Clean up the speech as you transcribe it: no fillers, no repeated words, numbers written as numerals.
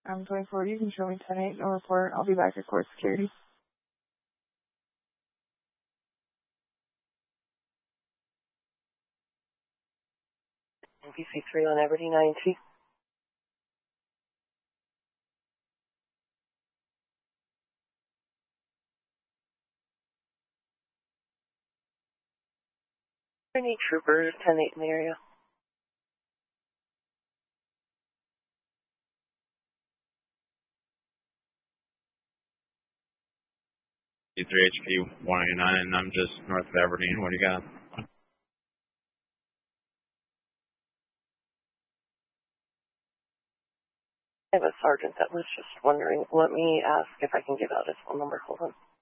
I'm 24. You can show me 10-8, no report. I'll be back at court security. NPC3 on Aberdeen INC. Any troopers, 10-8 in the area. C3 HP 189, I'm just north of Aberdeen. What do you got? I have a sergeant that was just wondering. Let me ask if I can give out his phone number. Hold on.